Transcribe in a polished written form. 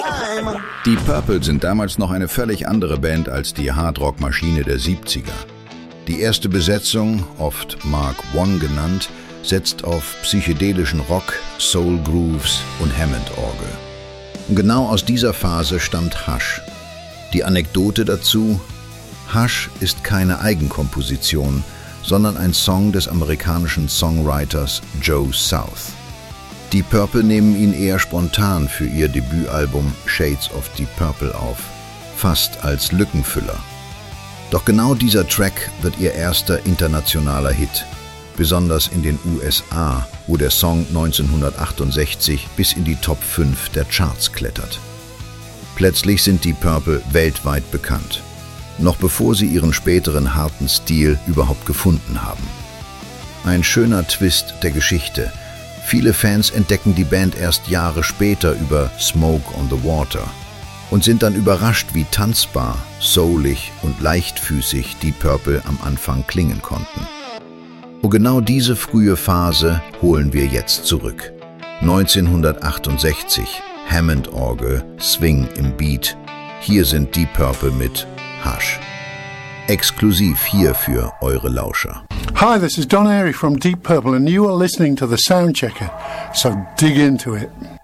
Deep Purple sind damals noch eine völlig andere Band als die Hardrock-Maschine der 70er. Die erste Besetzung, oft Mark I genannt, setzt auf psychedelischen Rock, Soul Grooves und Hammond-Orgel. Und genau aus dieser Phase stammt Hush. Die Anekdote dazu: Hush ist keine Eigenkomposition, sondern ein Song des amerikanischen Songwriters Joe South. Deep Purple nehmen ihn eher spontan für ihr Debütalbum Shades of Deep Purple auf, fast als Lückenfüller. Doch genau dieser Track wird ihr erster internationaler Hit, besonders in den USA, wo der Song 1968 bis in die Top 5 der Charts klettert. Plötzlich sind Deep Purple weltweit bekannt, noch bevor sie ihren späteren harten Stil überhaupt gefunden haben. Ein schöner Twist der Geschichte. Viele Fans entdecken die Band erst Jahre später über Smoke on the Water und sind dann überrascht, wie tanzbar, soulig und leichtfüßig Deep Purple am Anfang klingen konnten. Und genau diese frühe Phase holen wir jetzt zurück. 1968, Hammond-Orgel, Swing im Beat. Hier sind Deep Purple mit Hush. Exklusiv hier für eure Lauscher. Hi, this is Don Airey from Deep Purple and you are listening to The Soundchecker, so dig into it.